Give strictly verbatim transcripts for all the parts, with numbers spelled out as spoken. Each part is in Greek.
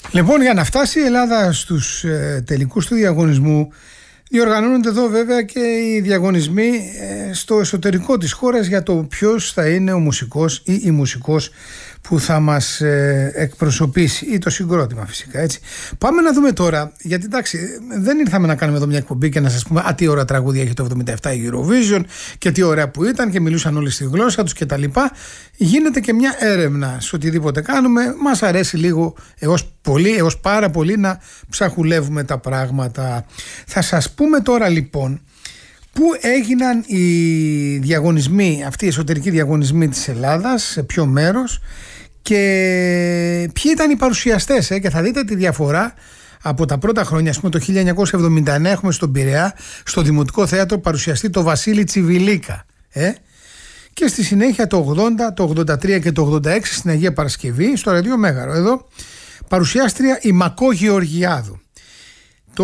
Λοιπόν, για να φτάσει η Ελλάδα στους ε, τελικούς του διαγωνισμού, διοργανώνονται εδώ βέβαια και οι διαγωνισμοί ε, στο εσωτερικό της χώρας για το ποιος θα είναι ο μουσικός ή η μουσικός που θα μας ε, εκπροσωπήσει, ή το συγκρότημα φυσικά, έτσι. Πάμε να δούμε τώρα, γιατί εντάξει δεν ήρθαμε να κάνουμε εδώ μια εκπομπή και να σας πούμε α, τι ωραία τραγούδια έχει το εβδομήντα επτά η Eurovision και τι ωραία που ήταν και μιλούσαν όλοι στη γλώσσα τους κτλ. Γίνεται και μια έρευνα σε οτιδήποτε κάνουμε. Μας αρέσει λίγο έως πολύ, έως πάρα πολύ να ψαχουλεύουμε τα πράγματα. Θα σας πούμε τώρα λοιπόν πού έγιναν οι διαγωνισμοί, αυτοί οι εσωτερικοί διαγωνισμοί της Ελλάδας, σε ποιο μέρος και ποιοι ήταν οι παρουσιαστές, ε, και θα δείτε τη διαφορά από τα πρώτα χρόνια. Ας πούμε το χίλια εννιακόσια εβδομήντα εννέα έχουμε στον Πειραιά, στο Δημοτικό Θέατρο, παρουσιαστή το Βασίλη Τσιβιλίκα, ε? Και στη συνέχεια το ογδόντα, το ογδόντα τρία και το ογδόντα έξι στην Αγία Παρασκευή, στο Ραδίο Μέγαρο εδώ, παρουσιάστρια η Μακό Γεωργιάδου. Το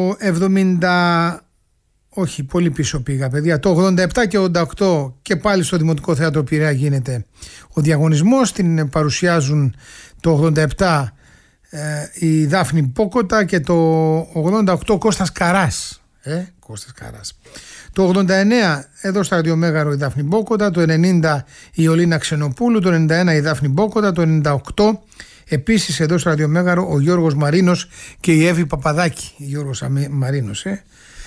εβδομήντα, όχι πολύ πίσω πήγα παιδιά, το ογδόντα επτά και ογδόντα οκτώ και πάλι στο Δημοτικό Θέατρο Πειραιά γίνεται ο διαγωνισμός. Την παρουσιάζουν το ογδόντα επτά ε, η Δάφνη Πόκοτα και το ογδόντα οκτώ Κώστας Καράς, ε, Κώστας Καράς. Το ογδόντα εννέα εδώ στο Ραδιομέγαρο η Δάφνη Μπόκοτα, το ενενήντα η Ολίνα Ξενοπούλου, το ενενήντα ένα η Δάφνη Μπόκοτα, το ενενήντα οκτώ επίσης εδώ στο Ραδιομέγαρο ο Γιώργος Μαρίνος και η Εύη Παπαδάκη. Γιώργος Μαρίνος, ε.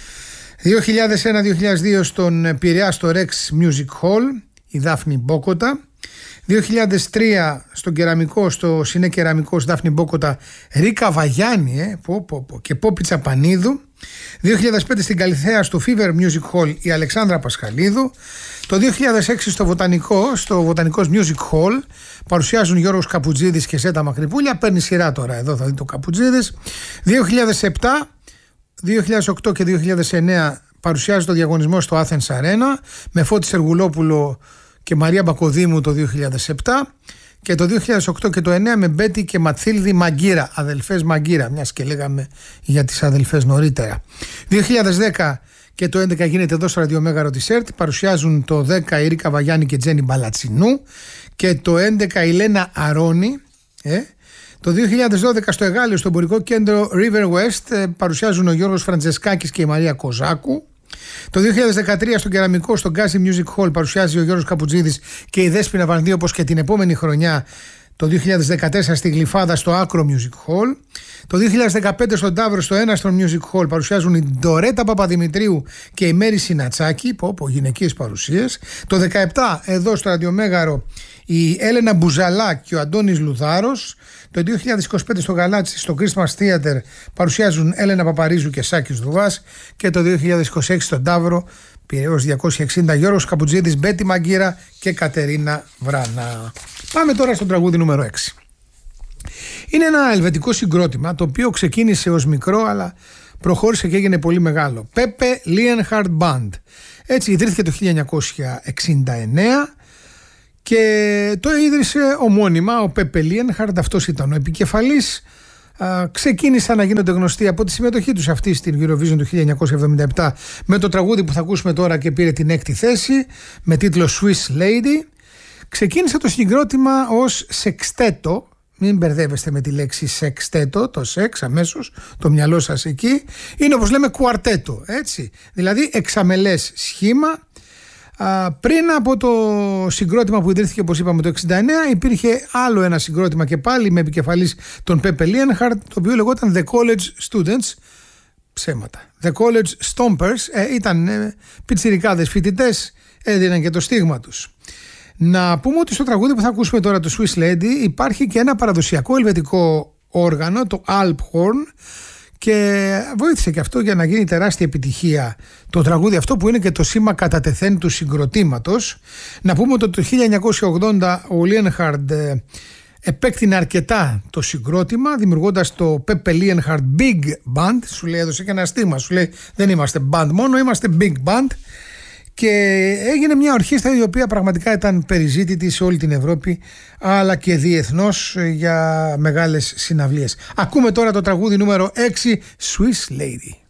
δύο χιλιάδες ένα δύο χιλιάδες δύο στον Πειραιά στο Rex Music Hall η Δάφνη Μπόκοτα. δύο χιλιάδες τρία στον Κεραμικό, στο Σινέ Κεραμικός Δάφνη Μπόκοτα Ρίκα Βαγιάννη, ε, πω, πω, πω, και Πόπη Τσαπανίδου. δύο χιλιάδες πέντε στην Καλιθέα στο Fever Music Hall η Αλεξάνδρα Πασχαλίδου. Το δύο χιλιάδες έξι στο Βοτανικό, στο Βοτανικός Music Hall παρουσιάζουν Γιώργος Καπουτζίδης και Σέτα Μακρυπούλια. Παίρνει σειρά τώρα εδώ, θα δείτε το Καπουτζίδης. δύο χιλιάδες επτά, δύο χιλιάδες οκτώ και δύο χιλιάδες εννέα παρουσιάζει το διαγωνισμό στο Athens Arena με Φώτη Σεργουλόπουλο και Μαρία Μπακοδήμου το δύο χιλιάδες επτά, και το δύο χιλιάδες οκτώ και το εννέα με Μπέτη και Ματθίλδη Μαγκύρα, αδελφές Μαγκύρα, μιας και λέγαμε για τις αδελφές νωρίτερα. δύο χιλιάδες δέκα και το έντεκα γίνεται εδώ στο Ραδιομέγαρο της ΕΡΤ, παρουσιάζουν το δέκα η Ρίκα Βαγιάννη και Τζένι Μπαλατσινού και το έντεκα η Λένα Αρώνη, ε. Το δύο χιλιάδες δώδεκα στο Εγάλεο, στο εμπορικό κέντρο River West, παρουσιάζουν ο Γιώργος Φραντζεσκάκης και η Μαρία Κοζάκου. Το δύο χιλιάδες δεκατρία στον Κεραμικό, στο Γκάζι Music Hall, παρουσιάζει ο Γιώργος Καπουτζίδης και η Δέσποινα Βανδύ, όπως και την επόμενη χρονιά, το δύο χιλιάδες δεκατέσσερα στη Γλυφάδα, στο Άκρο Music Hall. Το δύο χιλιάδες δεκαπέντε στον Ταύρο, στο Έναστρο Music Hall, παρουσιάζουν η Ντορέτα Παπαδημητρίου και η Μέρη Συνατσάκη, πω πω γυναικείες παρουσίες. Το δεκαεπτά εδώ στο Ραδιομέγαρο η Έλενα Μπουζαλά και ο Αντώνης Λουδάρος. Το δύο χιλιάδες είκοσι πέντε στο Γαλάτσι, στο Christmas Theater, παρουσιάζουν Έλενα Παπαρίζου και Σάκης Δουβάς. Και το δύο χιλιάδες είκοσι έξι στον Ταύρο, Πειραιώς διακόσια εξήντα, Γιώργος Καπουτζίδης, Μπέτη Μαγκύρα και Κατερίνα Βράνα. Πάμε τώρα στο τραγούδι νούμερο έξι. Είναι ένα ελβετικό συγκρότημα το οποίο ξεκίνησε ως μικρό αλλά προχώρησε και έγινε πολύ μεγάλο. Pepe Lienhard Band. Έτσι ιδρύθηκε το χίλια εννιακόσια εξήντα εννέα και το ίδρυσε ομώνυμα ο Pepe Lienhard, αυτός ήταν ο επικεφαλής. Α, ξεκίνησαν να γίνονται γνωστοί από τη συμμετοχή τους αυτή στην Eurovision του χίλια εννιακόσια εβδομήντα επτά με το τραγούδι που θα ακούσουμε τώρα και πήρε την έκτη θέση με τίτλο Swiss Lady. Ξεκίνησε το συγκρότημα ως σεξτέτο, μην μπερδεύεστε με τη λέξη σεξτέτο, το σεξ αμέσως, το μυαλό σας εκεί, είναι όπως λέμε κουαρτέτο, έτσι, δηλαδή εξαμελές σχήμα. Α, πριν από το συγκρότημα που ιδρύθηκε όπως είπαμε το εξήντα εννέα υπήρχε άλλο ένα συγκρότημα και πάλι με επικεφαλής τον Pepe Lienhard, το οποίο λεγόταν The College Students. Ψέματα, The College Stompers, ε, ήταν ε, πιτσιρικάδες φοιτητές, έδιναν και το στίγμα τους. Να πούμε ότι στο τραγούδι που θα ακούσουμε τώρα, το Swiss Lady, υπάρχει και ένα παραδοσιακό ελβετικό όργανο, το Alphorn, και βοήθησε και αυτό για να γίνει τεράστια επιτυχία το τραγούδι αυτό, που είναι και το σήμα κατά τεθέν του συγκροτήματος. Να πούμε ότι το χίλια εννιακόσια ογδόντα ο Lienhard επέκτηνε αρκετά το συγκρότημα, δημιουργώντας το Pepe Lienhard Big Band. Σου λέει, έδωσε και ένα στίγμα, σου λέει δεν είμαστε band μόνο, είμαστε big band. Και έγινε μια ορχήστρα η οποία πραγματικά ήταν περιζήτητη σε όλη την Ευρώπη αλλά και διεθνώς για μεγάλες συναυλίες. Ακούμε τώρα το τραγούδι νούμερο έξι, Swiss Lady.